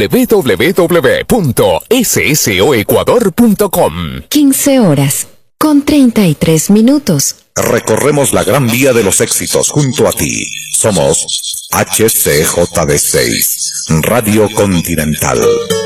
www.ssoecuador.com. 15 horas con 33 minutos. Recorremos la gran vía de los éxitos junto a ti. Somos HCJD6, Radio Continental.